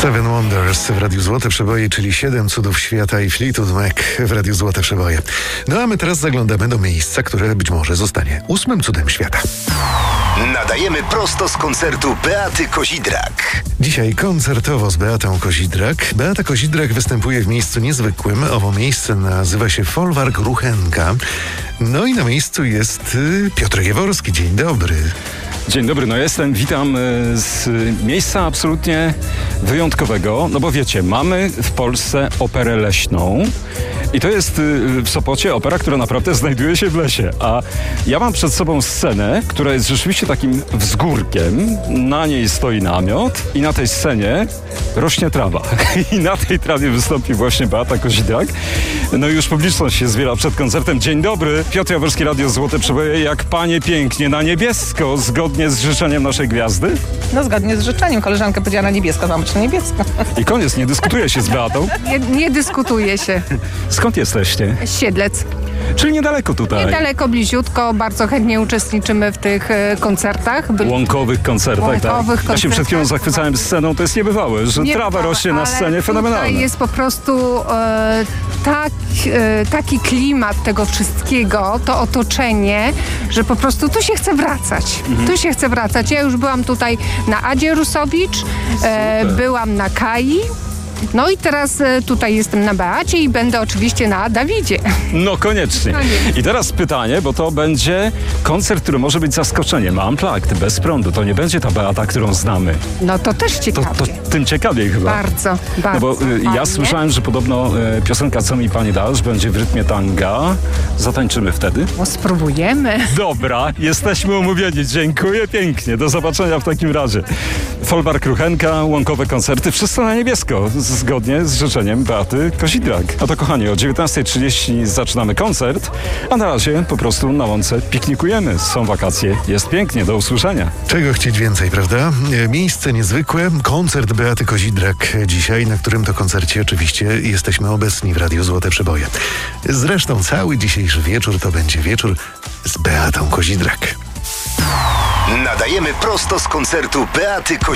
Seven Wonders w Radiu Złote Przeboje, czyli 7 cudów świata i Fleetwood Mac w Radiu Złote Przeboje. No a my teraz zaglądamy do miejsca, które być może zostanie 8 cudem świata. Nadajemy prosto z koncertu Beaty Kozidrak. Dzisiaj koncertowo z Beatą Kozidrak. Beata Kozidrak występuje w miejscu niezwykłym. Owo miejsce nazywa się Folwark Ruchenka. No i na miejscu jest Piotr Jaworski. Dzień dobry. Dzień dobry, witam z miejsca absolutnie wyjątkowego, no bo wiecie, mamy w Polsce operę leśną i to jest w Sopocie opera, która naprawdę znajduje się w lesie, a ja mam przed sobą scenę, która jest rzeczywiście takim wzgórkiem, na niej stoi namiot i na tej scenie rośnie trawa i na tej trawie wystąpi właśnie Beata Kozidrak. No i już publiczność się zbiera przed koncertem. Dzień dobry, Piotr Jaworski, Radio Złote Przeboje, jak panie pięknie na niebiesko, zgodnie z życzeniem naszej gwiazdy? No zgodnie z życzeniem. Koleżanka powiedziała na niebiesko, mam być na niebiesko. I koniec, nie dyskutuje się z Beatą? Nie dyskutuje się. Skąd jesteście? Siedlec. Czyli niedaleko tutaj. Niedaleko, bliziutko. Bardzo chętnie uczestniczymy w tych koncertach. Łąkowych koncertach, tak. Ja się przed chwilą zachwycałem sceną, to jest niebywałe, że trawa rośnie na scenie, fenomenalne. Tutaj jest po prostu taki klimat tego wszystkiego, to otoczenie, że po prostu tu się chce wracać. Tu się chce wracać. Ja już byłam tutaj na Adzie Rusowicz, byłam na Kai. No i teraz tutaj jestem na Beacie i będę oczywiście na Dawidzie. No koniecznie. I teraz pytanie, bo to będzie koncert, który może być zaskoczeniem. Unplugged, bez prądu. To nie będzie ta Beata, którą znamy. No to też ciekawie. To tym ciekawiej chyba. Bardzo, bardzo. No bo ja słyszałem, że podobno piosenka Co mi pani dasz będzie w rytmie tanga. Zatańczymy wtedy? No spróbujemy. Dobra, jesteśmy umówieni. Dziękuję pięknie. Do zobaczenia w takim razie. Folwark Ruchenka, łąkowe koncerty. Wszystko na niebiesko. Zgodnie z życzeniem Beaty Kozidrak. A to kochani, o 19:30 zaczynamy koncert, a na razie po prostu na łące piknikujemy. Są wakacje, jest pięknie, do usłyszenia. Czego chcieć więcej, prawda? Miejsce niezwykłe, koncert Beaty Kozidrak dzisiaj, na którym to koncercie oczywiście jesteśmy obecni w Radiu Złote Przeboje. Zresztą cały dzisiejszy wieczór to będzie wieczór z Beatą Kozidrak. Nadajemy prosto z koncertu Beaty Kozidrak.